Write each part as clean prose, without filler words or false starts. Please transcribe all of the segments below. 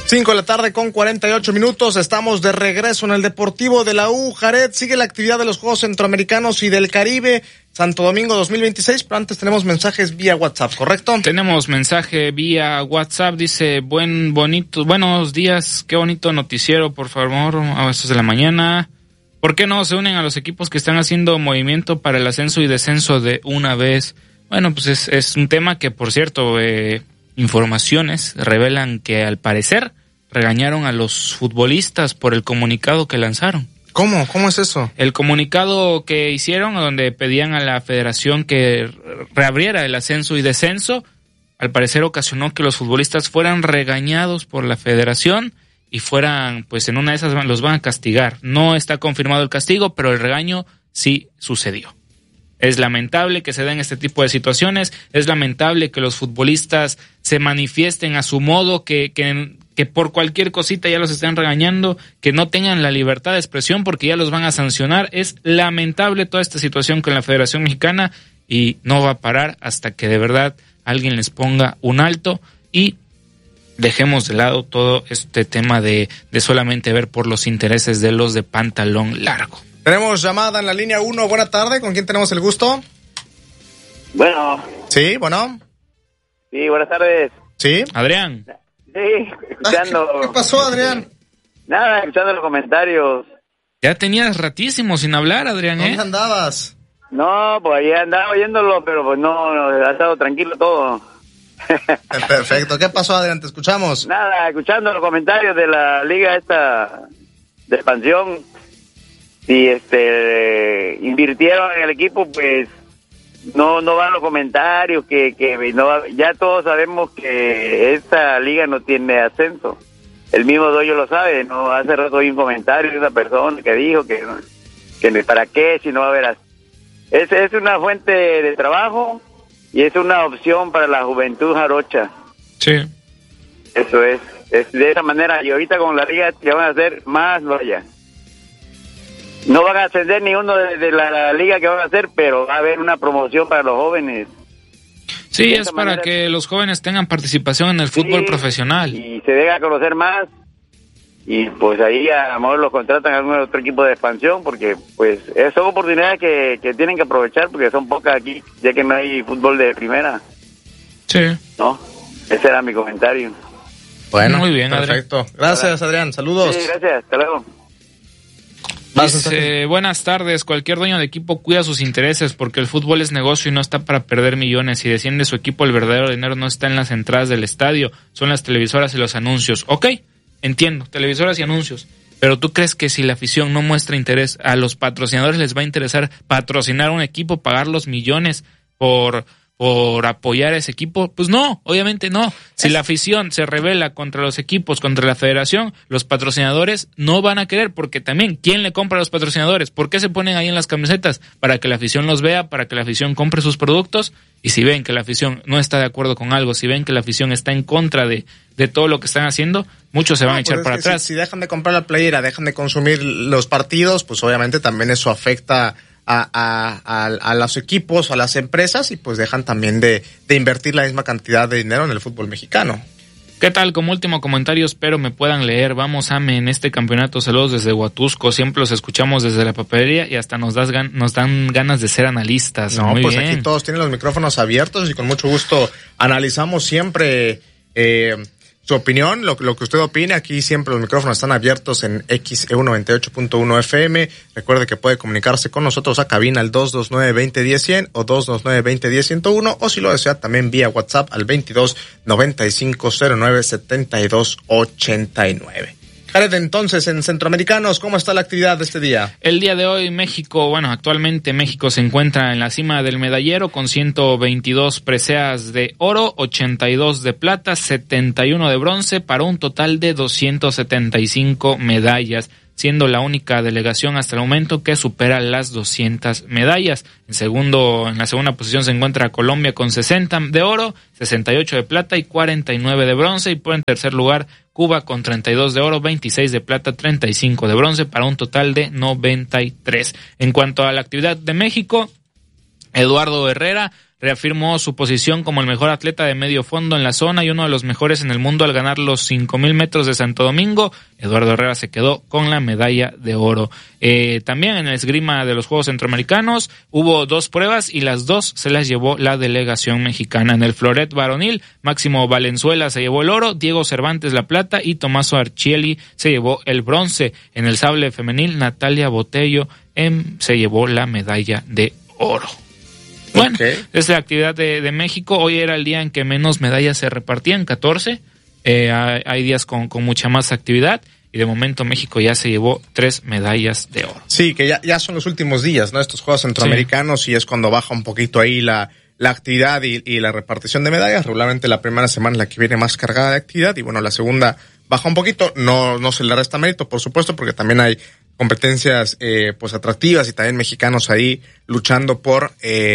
5:48 Estamos de regreso en el Deportivo de la U. Jared, sigue la actividad de los Juegos Centroamericanos y del Caribe Santo Domingo 2026, pero antes tenemos mensajes vía WhatsApp, ¿correcto? Tenemos mensaje vía WhatsApp, dice, buenos días, qué bonito noticiero, por favor, a estas de la mañana. ¿Por qué no se unen a los equipos que están haciendo movimiento para el ascenso y descenso de una vez? Bueno, pues es un tema que, por cierto, informaciones revelan que al parecer regañaron a los futbolistas por el comunicado que lanzaron. ¿Cómo? ¿Cómo es eso? El comunicado que hicieron, donde pedían a la federación que reabriera el ascenso y descenso, al parecer ocasionó que los futbolistas fueran regañados por la federación y fueran, pues en una de esas los van a castigar. No está confirmado el castigo, pero el regaño sí sucedió. Es lamentable que se den este tipo de situaciones, es lamentable que los futbolistas se manifiesten a su modo, que por cualquier cosita ya los estén regañando, que no tengan la libertad de expresión porque ya los van a sancionar. Es lamentable toda esta situación con la Federación Mexicana y no va a parar hasta que de verdad alguien les ponga un alto y dejemos de lado todo este tema de solamente ver por los intereses de los de pantalón largo. Tenemos llamada en la línea 1. Buena tarde. ¿Con quién tenemos el gusto? Bueno. Sí, bueno. Sí, buenas tardes. Sí. Adrián. Sí, escuchando. ¿Qué pasó, Adrián? Nada, escuchando los comentarios. Ya tenías ratísimo sin hablar, Adrián, ¿Dónde andabas? No, pues ahí andaba oyéndolo, pero pues no, ha estado tranquilo todo. Perfecto. ¿Qué pasó, Adrián? Te escuchamos. Nada, escuchando los comentarios de la liga esta de expansión. Si invirtieron en el equipo, pues no van los comentarios que no, ya todos sabemos que esta liga no tiene ascenso. El mismo dueño lo sabe, no hace rato hay un comentario de una persona que dijo que para qué si no va a haber ascenso. Es una fuente de trabajo y es una opción para la juventud jarocha. Sí. Eso es de esa manera, y ahorita con la liga que van a hacer más vaya. No van a ascender ni uno de la liga que van a hacer, pero va a haber una promoción para los jóvenes. Sí, es para que los jóvenes tengan participación en el fútbol profesional. Y se deja conocer más. Y pues ahí a lo mejor los contratan a algún otro equipo de expansión, porque pues son oportunidades que tienen que aprovechar, porque son pocas aquí, ya que no hay fútbol de primera. Sí. ¿No? Ese era mi comentario. Bueno, muy bien, perfecto. Adrián. Gracias, Adrián. Saludos. Sí, gracias. Hasta luego. Dice, buenas tardes, cualquier dueño de equipo cuida sus intereses porque el fútbol es negocio y no está para perder millones. Si desciende su equipo, el verdadero dinero no está en las entradas del estadio, son las televisoras y los anuncios. Ok, entiendo, televisoras y anuncios, pero ¿tú crees que si la afición no muestra interés, a los patrocinadores les va a interesar patrocinar un equipo, pagar los millones por apoyar a ese equipo? Pues no, obviamente no. Si la afición se rebela contra los equipos, contra la federación, los patrocinadores no van a querer, porque también, ¿quién le compra a los patrocinadores? ¿Por qué se ponen ahí en las camisetas? Para que la afición los vea, para que la afición compre sus productos, y si ven que la afición no está de acuerdo con algo, si ven que la afición está en contra de todo lo que están haciendo, muchos se van a echar para atrás. Si dejan de comprar la playera, dejan de consumir los partidos, pues obviamente también eso afecta a los equipos, a las empresas, y pues dejan también de invertir la misma cantidad de dinero en el fútbol mexicano. ¿Qué tal? Como último comentario, espero me puedan leer. Vamos, AME, en este campeonato. Saludos desde Huatusco. Siempre los escuchamos desde la papelería y hasta nos dan ganas de ser analistas. No, muy pues bien. Aquí todos tienen los micrófonos abiertos y con mucho gusto analizamos siempre su opinión, lo que usted opine. Aquí siempre los micrófonos están abiertos en XEU 98.1 FM. Recuerde que puede comunicarse con nosotros a cabina al 229-2010-100 o 229-2010-101, o si lo desea también vía WhatsApp al 22-9509-7289. Jared, entonces, en Centroamericanos, ¿cómo está la actividad de este día? El día de hoy actualmente México se encuentra en la cima del medallero con 122 preseas de oro, 82 de plata, 71 de bronce, para un total de 275 medallas, siendo la única delegación hasta el momento que supera las 200 medallas. En la segunda posición se encuentra Colombia con 60 de oro, 68 de plata y 49 de bronce, y por en tercer lugar Cuba con 32 de oro, 26 de plata, 35 de bronce, para un total de 93. En cuanto a la actividad de México, Eduardo Herrera reafirmó su posición como el mejor atleta de medio fondo en la zona y uno de los mejores en el mundo al ganar los 5,000 metros de Santo Domingo. Eduardo Herrera se quedó con la medalla de oro. También en la esgrima de los Juegos Centroamericanos hubo 2 pruebas y las 2 se las llevó la delegación mexicana. En el floret varonil, Máximo Valenzuela se llevó el oro, Diego Cervantes la plata y Tommaso Arcieli se llevó el bronce. En el sable femenil, Natalia Botello se llevó la medalla de oro. Bueno, esa es la actividad de México. Hoy era el día en que menos medallas se repartían, 14. Hay días con mucha más actividad. Y de momento México ya se llevó 3 medallas de oro. Sí, que ya son los últimos días, ¿no? Estos Juegos Centroamericanos, sí. Y es cuando baja un poquito ahí la actividad y la repartición de medallas. Regularmente la primera semana es la que viene más cargada de actividad y bueno, la segunda baja un poquito. No se le resta mérito, por supuesto, porque también hay competencias pues atractivas y también mexicanos ahí luchando por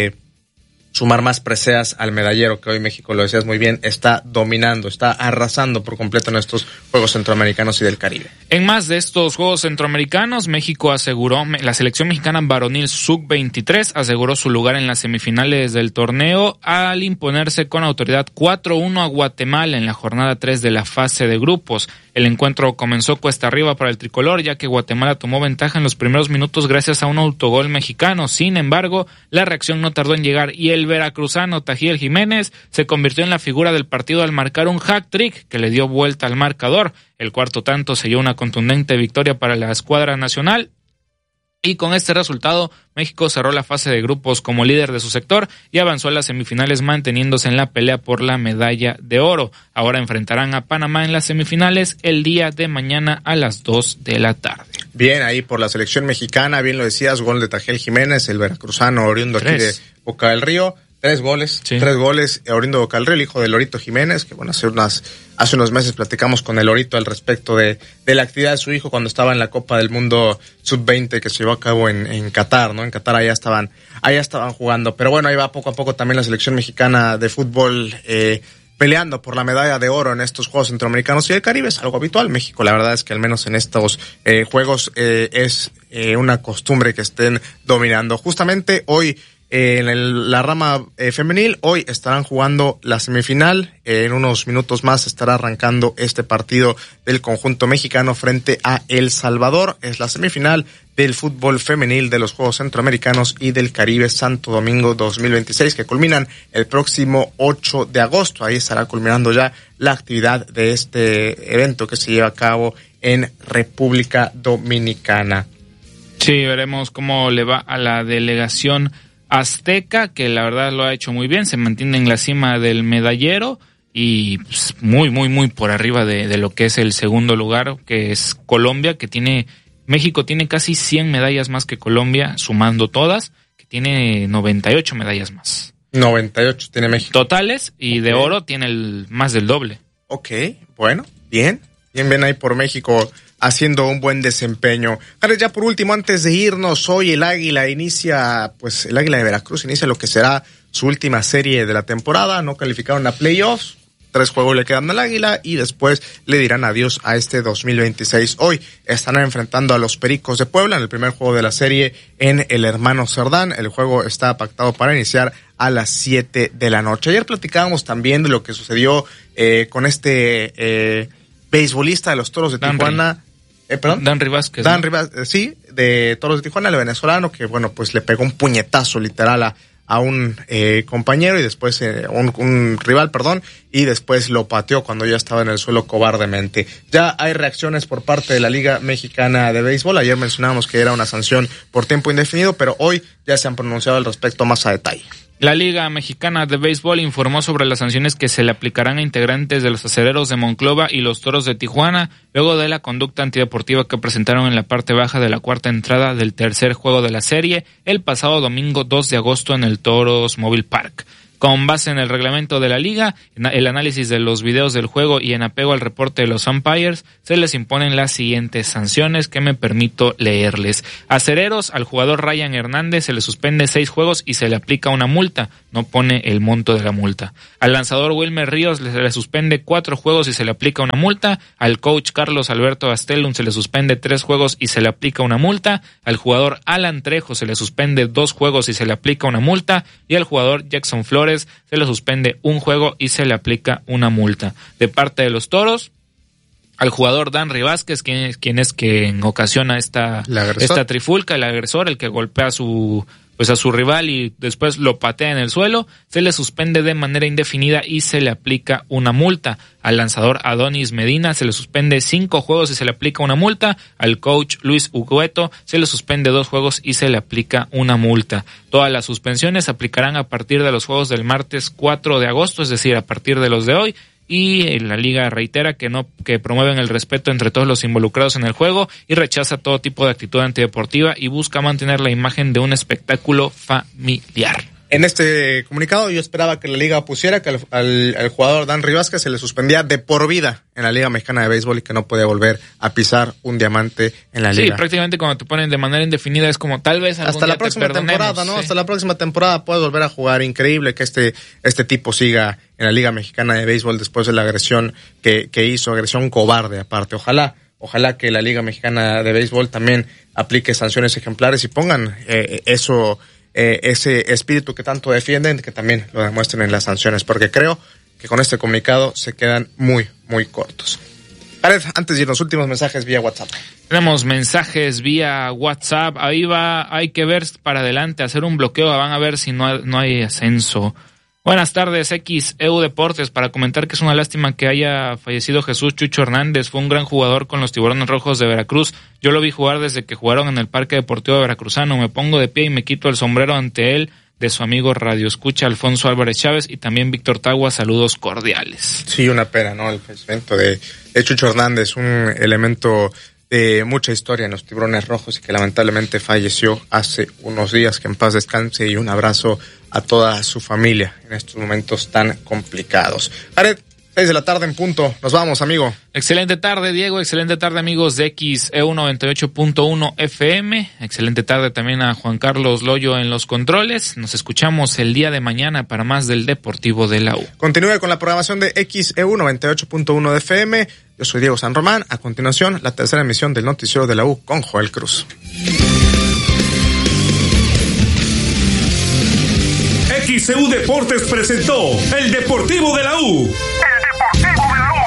sumar más preseas al medallero, que hoy México, lo decías muy bien, está dominando, está arrasando por completo en estos Juegos Centroamericanos y del Caribe. En más de estos Juegos Centroamericanos, México aseguró, la selección mexicana varonil sub-23 aseguró su lugar en las semifinales del torneo al imponerse con autoridad 4-1 a Guatemala en la jornada 3 de la fase de grupos. El encuentro comenzó cuesta arriba para el tricolor, ya que Guatemala tomó ventaja en los primeros minutos gracias a un autogol mexicano. Sin embargo, la reacción no tardó en llegar y el veracruzano Tajiel Jiménez se convirtió en la figura del partido al marcar un hat-trick que le dio vuelta al marcador. El cuarto tanto selló una contundente victoria para la escuadra nacional. Y con este resultado, México cerró la fase de grupos como líder de su sector y avanzó a las semifinales manteniéndose en la pelea por la medalla de oro. Ahora enfrentarán a Panamá en las semifinales el día de mañana a las 2 de la tarde. Bien, ahí por la selección mexicana, bien lo decías, gol de Tajiel Jiménez, el veracruzano oriundo aquí de Boca del Río. 3 goles, sí. 3 goles, oriundo de Boca del Río, el hijo de Lorito Jiménez, que bueno, hace unos meses platicamos con el Lorito al respecto de la actividad de su hijo cuando estaba en la Copa del Mundo Sub-20 que se llevó a cabo en Qatar, ¿no? En Qatar allá estaban jugando. Pero bueno, ahí va poco a poco también la selección mexicana de fútbol peleando por la medalla de oro en estos Juegos Centroamericanos y del Caribe. Es algo habitual. México, la verdad es que al menos en estos Juegos es una costumbre que estén dominando. Justamente hoy, en la rama femenil, hoy estarán jugando la semifinal. En unos minutos más estará arrancando este partido del conjunto mexicano frente a El Salvador. Es la semifinal del fútbol femenil de los Juegos Centroamericanos y del Caribe Santo Domingo 2026, que culminan el próximo 8 de agosto. Ahí estará culminando ya la actividad de este evento que se lleva a cabo en República Dominicana. Sí, veremos cómo le va a la delegación azteca, que la verdad lo ha hecho muy bien, se mantiene en la cima del medallero y pues, muy por arriba de lo que es el segundo lugar, que es Colombia, que México tiene casi 100 medallas más que Colombia, sumando todas, que tiene 98 medallas más. 98 tiene México. Totales, y de oro tiene más del doble. Ok, bueno, bien ahí por México, haciendo un buen desempeño. Ahora ya por último, antes de irnos, hoy el Águila de Veracruz inicia lo que será su última serie de la temporada. No calificaron a playoffs, 3 juegos le quedan al Águila y después le dirán adiós a este 2026. Hoy estarán enfrentando a los Pericos de Puebla en el primer juego de la serie en el Hermano Cerdán. El juego está pactado para iniciar a las 7 de la noche. Ayer platicábamos también de lo que sucedió con este beisbolista de los Toros de Tijuana. Danry Vázquez. Danry Vázquez, sí, de Toros de Tijuana, el venezolano, que bueno, pues le pegó un puñetazo literal a un compañero y después un rival, y después lo pateó cuando ya estaba en el suelo cobardemente. Ya hay reacciones por parte de la Liga Mexicana de Béisbol. Ayer mencionábamos que era una sanción por tiempo indefinido, pero hoy ya se han pronunciado al respecto más a detalle. La Liga Mexicana de Béisbol informó sobre las sanciones que se le aplicarán a integrantes de los Acereros de Monclova y los Toros de Tijuana, luego de la conducta antideportiva que presentaron en la parte baja de la cuarta entrada del tercer juego de la serie el pasado domingo 2 de agosto en el Toros Mobile Park. Con base en el reglamento de la liga, el análisis de los videos del juego y en apego al reporte de los umpires, se les imponen las siguientes sanciones que me permito leerles. A Cereros, al jugador Ryan Hernández se le suspende 6 juegos y se le aplica una multa. No pone el monto de la multa. Al lanzador Wilmer Ríos se le suspende 4 juegos y se le aplica una multa. Al coach Carlos Alberto Gastelum se le suspende 3 juegos y se le aplica una multa. Al jugador Alan Trejo se le suspende 2 juegos y se le aplica una multa. Y al jugador Jackson Flores se le suspende 1 juego y se le aplica una multa. De parte de los Toros, al jugador Danry Vázquez, quien ocasiona esta trifulca, el agresor, el que golpea a su rival y después lo patea en el suelo, se le suspende de manera indefinida y se le aplica una multa. Al lanzador Adonis Medina se le suspende 5 juegos y se le aplica una multa. Al coach Luis Ugueto se le suspende 2 juegos y se le aplica una multa. Todas las suspensiones se aplicarán a partir de los juegos del martes 4 de agosto, es decir, a partir de los de hoy. Y la liga reitera que promueven el respeto entre todos los involucrados en el juego y rechaza todo tipo de actitud antideportiva y busca mantener la imagen de un espectáculo familiar. En este comunicado yo esperaba que la liga pusiera que al jugador Danry Vázquez se le suspendía de por vida en la Liga Mexicana de Béisbol y que no podía volver a pisar un diamante en la liga. Sí, prácticamente cuando te ponen de manera indefinida es como tal vez algún hasta día la próxima te perdonemos, temporada, ¿no? Sí. Hasta la próxima temporada puedes volver a jugar. Increíble que este tipo siga en la Liga Mexicana de Béisbol después de la agresión que hizo, agresión cobarde aparte. Ojalá que la Liga Mexicana de Béisbol también aplique sanciones ejemplares y pongan ese espíritu que tanto defienden, que también lo demuestren en las sanciones, porque creo que con este comunicado se quedan muy, muy cortos. Jared, antes de ir, los últimos mensajes vía WhatsApp. Tenemos mensajes vía WhatsApp. Ahí hay que ver para adelante, hacer un bloqueo. Van a ver si no hay ascenso. Buenas tardes, XEU Deportes, para comentar que es una lástima que haya fallecido Jesús Chucho Hernández. Fue un gran jugador con los Tiburones Rojos de Veracruz. Yo lo vi jugar desde que jugaron en el Parque Deportivo Veracruzano. Me pongo de pie y me quito el sombrero ante él, de su amigo Radio Escucha Alfonso Álvarez Chávez y también Víctor Tagua. Saludos cordiales. Sí, una pena, ¿no? El fallecimiento de Chucho Hernández, un elemento de mucha historia en los Tiburones Rojos y que lamentablemente falleció hace unos días. Que en paz descanse y un abrazo a toda su familia en estos momentos tan complicados. Jared, 6 de la tarde en punto. Nos vamos, amigo. Excelente tarde, Diego. Excelente tarde, amigos de XEU 98.1 FM. Excelente tarde también a Juan Carlos Loyo en los controles. Nos escuchamos el día de mañana para más del Deportivo de la U. Continúe con la programación de XEU 98.1 FM. Yo soy Diego San Román. A continuación, la tercera emisión del Noticiero de la U con Joel Cruz. XEU Deportes presentó el Deportivo de la U. El Deportivo de la U.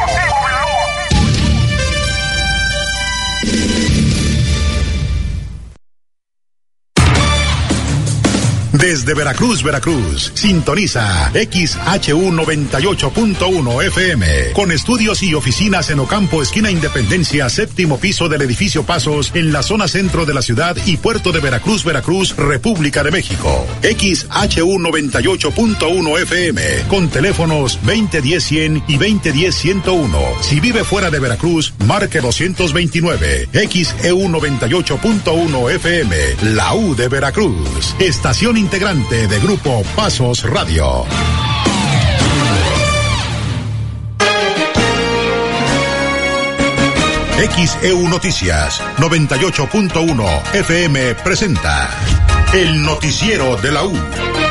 Desde Veracruz, sintoniza XHU 98.1 FM, con estudios y oficinas en Ocampo, esquina Independencia, 7º piso del edificio Pasos, en la zona centro de la ciudad y puerto de Veracruz, República de México. XHU 98.1 FM, con teléfonos 2010-100 y 2010-101. Si vive fuera de Veracruz, marque 229. XEU 98.1 FM, la U de Veracruz. Estación integrante de Grupo Pasos Radio. XEU Noticias 98.1 FM presenta el Noticiero de la U.